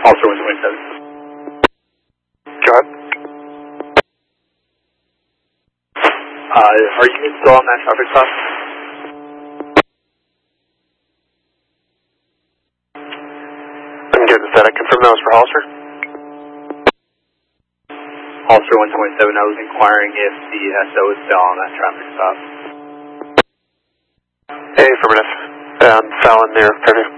Officer 127. Go ahead. Are you still on that traffic stop? I'm getting that. I confirm that was for Hollister. Officer 127, I was inquiring if the SO is still on that traffic stop. Hey, affirmative. Fallon near Fairview.